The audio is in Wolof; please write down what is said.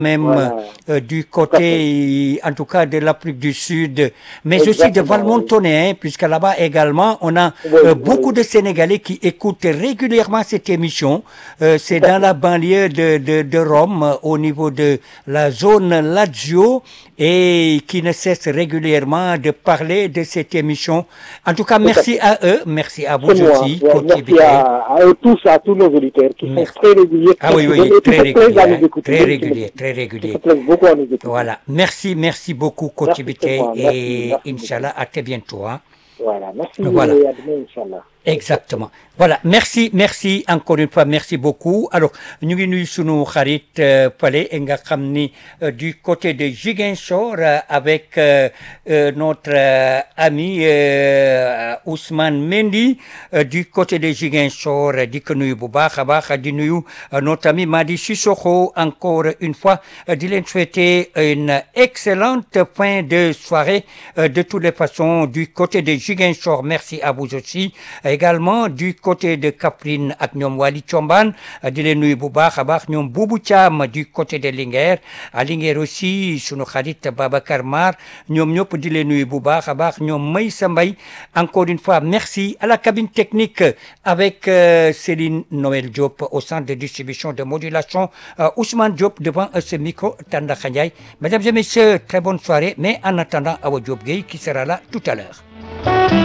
même Voilà, du tout à fait. côté, en tout cas, de l'Afrique du Sud, mais aussi de Exactement, oui. Valmontone, hein, puisque là-bas également, on a Oui, beaucoup oui, de Sénégalais qui écoutent régulièrement cette émission. tout C'est à dans fait. la banlieue de Rome, au niveau de la zone Lazio, et qui ne cessent régulièrement de parler de cette émission. En tout cas, Tout à merci fait. à eux, merci à C'est vous moi. aussi, Ouais, Koki merci Biteye. à eux tous, à tous nos auditeurs qui sont Merci. très réguliers, Ah très oui, fidèles oui, et qui très se plaisent régulier, à nous hein, écouter, très même régulier, très qui se régulier. plaisent beaucoup à nous écouter. Voilà. Merci beaucoup, Koti Merci, c'est Bitey, moi. Merci, et merci beaucoup. Inch'Allah, à très bientôt, hein. Voilà, merci Voilà. et à demain, Inch'Allah. Exactement. Exactement. Voilà, merci encore une fois, merci beaucoup. Alors, ñu ngi nuyu sunu xarit Fale nga xam ni du côté de Ziguinchor avec notre ami Ousmane Mendy du côté de Ziguinchor di ko nuyu bu baax a baax di nuyu notre ami Madi Sissoko encore une fois di leen souhaiter une excellente fin de soirée de toutes les façons du côté de Ziguinchor. Merci à vous aussi. Également du côté de Kaffrine ak ñoom Wali Thiombane di leen nuyu bu baax a baax ñoom Boubou Thiam du côté de Linguère à Linguère aussi sunu xarit Babacar Mar ñoom ñëpp di leen nuyu bu baax a baax ñoom Maysa Mbaye encore une fois merci à la cabine technique avec Céline Noël Diop au centre de distribution de modulation Ousmane Diop devant ce micro Tanda Ndiaye. Mesdames et messieurs, très bonne soirée mais en attendant Awa Diop Gueye qui sera là tout à l'heure.